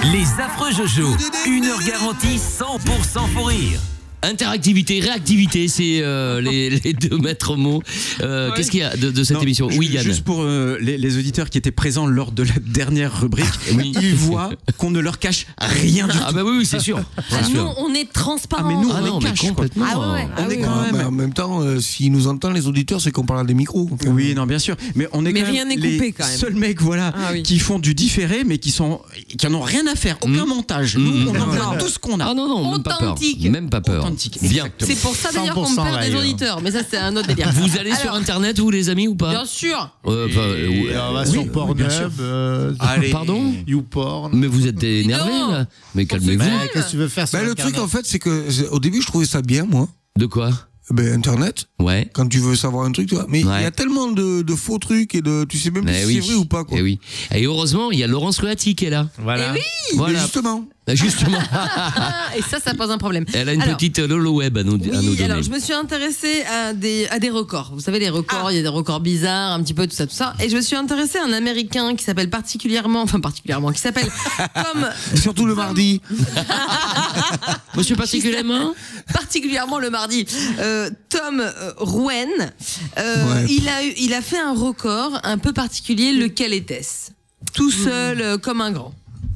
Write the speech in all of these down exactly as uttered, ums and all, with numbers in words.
Les affreux Jojo, une heure garantie cent pour cent pour rire. Interactivité, réactivité, c'est euh, les, les deux maîtres mots. Euh, ouais. Qu'est-ce qu'il y a de, de cette non, émission? Oui, Yann. Juste pour euh, les, les auditeurs qui étaient présents lors de la dernière rubrique, oui. Ils voient qu'on ne leur cache rien du tout. Ah bah oui, oui c'est sûr. Ah nous, on est transparent. Ah mais nous, ah on non, les cache, mais complètement. Ah ouais, on ah est oui, quand ouais, même... mais en même temps, euh, s'ils nous entendent, les auditeurs, c'est qu'on parle à des micros. Oui, non, bien sûr. Mais on est mais quand rien même n'est coupé, les quand même. seuls mecs, voilà, ah, oui. qui font du différé, mais qui sont, qui en ont rien à faire, aucun mmh. montage. Nous, mmh. on envoie tout ce qu'on a. Ah non, non, même pas peur. Même pas peur. Authentique. Bien. C'est pour ça d'ailleurs qu'on me perd des auditeurs, mais ça c'est un autre délire. Vous allez Alors, sur internet, vous les amis, ou pas? Bien sûr. Euh, enfin, et on va oui, sur Pornhub. Euh, Allez. Pardon? YouPorn. Mais vous êtes énervé là. Mais calmez-vous. Qu'est-ce que tu veux faire sur bah, le truc en fait, c'est que au début, je trouvais ça bien, moi. De quoi? Ben, Internet. Ouais. Quand tu veux savoir un truc, tu vois. Mais il ouais. y a tellement de, de faux trucs et de, tu sais même pas si oui. c'est vrai ou pas, quoi. Et oui. Et heureusement, il y a Laurence Ruati qui est là. Voilà. Et oui. Voilà. Justement. Justement. Et ça, ça pose un problème. Elle a une alors, petite Lolo Web à nous, oui, à nous donner. Alors, je me suis intéressée à des, à des records. Vous savez, les records, ah. il y a des records bizarres, un petit peu tout ça, tout ça. Et je me suis intéressée à un Américain qui s'appelle particulièrement, enfin particulièrement, qui s'appelle Tom. Surtout le mardi. Monsieur particulièrement. Particulièrement le mardi. Euh, Tom euh, Rouen. Euh, ouais. Il a eu, il a fait un record un peu particulier. Lequel était-ce? Tout seul, mmh. euh, comme un grand.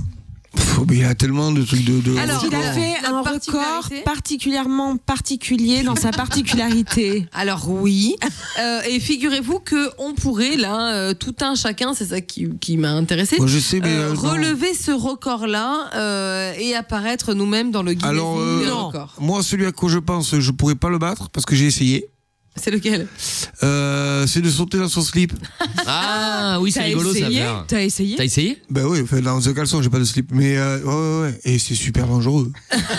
Oh, mais il y a tellement de trucs de. de Alors, il a fait un record particulièrement particulier dans sa particularité. Alors oui. Euh, et figurez-vous que on pourrait là, euh, tout un chacun, c'est ça qui, qui m'a intéressé. Moi, je sais, mais euh, relever ce record-là euh, et apparaître nous-mêmes dans le Guinness Alors, euh, des records. Moi, celui à quoi je pense, je pourrais pas le battre parce que j'ai essayé. C'est lequel? euh, C'est de sauter dans son slip. Ah oui, c'est rigolo essayé ça. T'as essayé? T'as essayé? Ben oui, enfin, dans un caleçon, j'ai pas de slip. Mais euh, ouais, ouais, ouais. Et c'est super dangereux.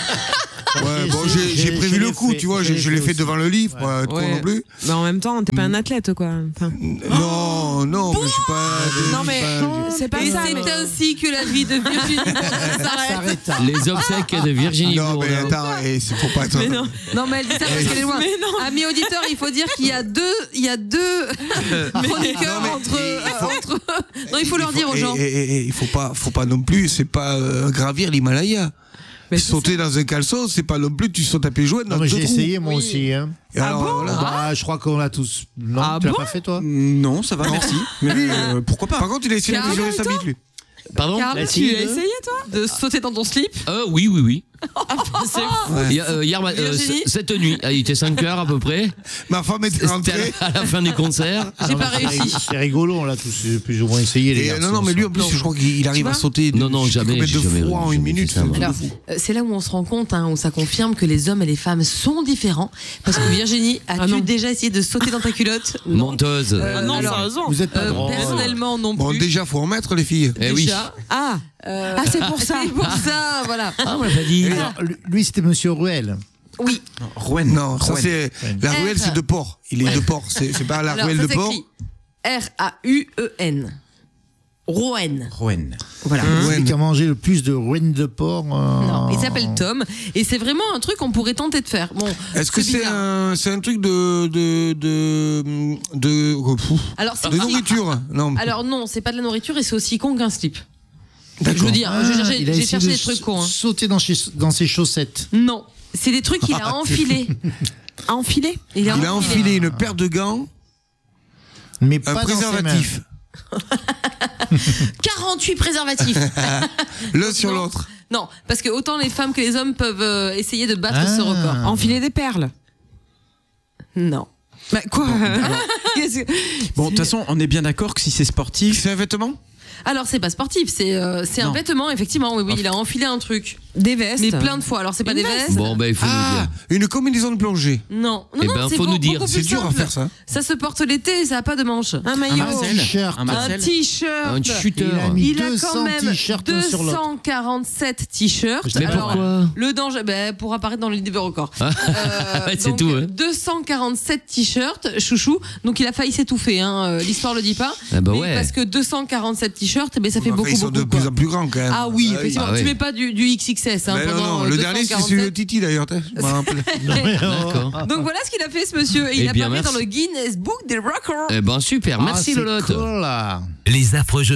Ouais, bon, j'ai, j'ai prévu le coup, tu vois, je, je l'ai fait devant le livre, ouais. Pas trop ouais. non plus. Mais en même temps, t'es pas un athlète, quoi. Enfin... Non, non, mais je suis pas. Non, mais pas, c'est pas et ça. c'est Mais... ainsi que la vie de Virginie s'arrête. Les obsèques de Virginie. Non, mais attends, et c'est faut pas attendre. Mais non. non, mais elle dit ça parce qu'elle est loin. Amis auditeurs, il faut dire qu'il y a deux, il y a deux chroniqueurs entre, entre. Non, il faut leur dire aux gens. Et, et, et il faut pas, faut pas non plus, c'est pas euh, gravir l'Himalaya. Mais sauter dans un caleçon, c'est pas non plus tu sautes à pieds joints dans non, mais j'ai trous. essayé moi oui. aussi. Hein. Et alors, ah bon voilà. Bah, je crois qu'on l'a tous. Non, ah tu bon l'as pas fait toi? Non, ça va, merci. Mais lui, euh, pourquoi pas? Par contre, il a essayé de mesurer sa bite, lui. Pardon? Carl, tu as essayé toi de sauter dans ton slip? Euh, oui, oui, oui. C'est fou. Ouais. Hier, euh, hier euh, cette nuit, il était cinq heures à peu près. Ma femme était rentrée à la fin du concert. J'ai pas réussi. C'est rigolo, on l'a tous plus ou moins essayé les gars. Non, non, mais lui en plus, je crois qu'il arrive à sauter. Non, non, jamais. Combien de jamais, fois en une minute? Alors, c'est là où on se rend compte, hein, où ça confirme que les hommes et les femmes sont différents. Parce que Virginie, as-tu ah déjà essayé de sauter dans ta culotte? Menteuse. Euh, non, alors, sérieusement. Vous êtes pas euh, drôle. Personnellement, non plus. Bon, déjà, faut en mettre les filles. Eh oui. Ah, euh, ah c'est pour ça. C'est pour ça, voilà. Ah, on l'a pas dit. Alors, lui, c'était Monsieur Ruel. Oui. Rouen. Non, ça Rouen. c'est. La R. ruelle, c'est de Port. Il est de Port. C'est, c'est pas la Alors, ruelle ça de Port. R A U E N. Rouen. Rouen. Voilà. C'est celui qui a mangé le plus de ruines de porc. Euh... Non, il s'appelle Tom. Et c'est vraiment un truc qu'on pourrait tenter de faire. Bon, Est-ce que c'est bizarre. un, c'est un truc de. de. de. de, oh, pff, Alors, c'est de aussi- nourriture? Non. Alors non, c'est pas de la nourriture et c'est aussi con qu'un slip. D'accord. Je veux dire, j'ai cherché, il a j'ai essayé cherché de des trucs cons. Hein. sauter dans, chez- dans ses chaussettes. Non, c'est des trucs qu'il a enfilés. Enfilé? Il a Il a enfilé une paire de gants, Mais un pas dans ses mains. préservatif. quarante-huit préservatifs. L'un sur Non. l'autre. Non, parce que autant les femmes que les hommes peuvent euh, essayer de battre Ah. ce record. Enfiler des perles? Non. Bah quoi? Qu'est-ce que- Bon, de toute façon, on est bien d'accord que si c'est sportif. C'est un vêtement? Alors c'est pas sportif, c'est euh, c'est un Non. vêtement effectivement. Oui, oui, il a enfilé un truc, Des vestes? mais plein de fois. Alors c'est pas Une des veste. vestes. Bon, ben, il faut nous Ah, dire. une combinaison de plongée. Non, non, Eh non, ben, c'est faut beau- nous dire. beaucoup C'est plus dur à simple. faire ça. Ça se porte l'été, ça a pas de manches. Un Un maillot? Marcel. t-shirt. Un Un Marcel. t-shirt. Un shooter. Il a mis Il a deux quand cents même t-shirts l'un sur l'autre. deux cent quarante-sept t-shirts. Mais Alors, pourquoi? le danger, ben, pour apparaître dans le livre record. Ah, Euh, c'est donc, tout, hein. deux cent quarante-sept t-shirts, chouchou. Donc il a failli s'étouffer. Hein. euh, L'histoire le dit pas. Ah bah Mais ouais. Parce que deux cent quarante-sept t-shirts, eh ben, ça fait Enfin, beaucoup, ils sont beaucoup. de plus quoi. en plus grands quand même. Ah oui, Ah effectivement. Ah ouais. Tu mets pas du, du X X S hein, Mais non, pendant non, euh, le dernier c'est celui de deux cent quarante-sept. Titi d'ailleurs. Je me rappelle. D'accord. Donc voilà ce qu'il a fait ce monsieur. Et Eh il a bien, parlé merci. dans le Guinness Book des Records. Eh ben, super. Merci, Ah, c'est Lolotte. cool, là. Les affreux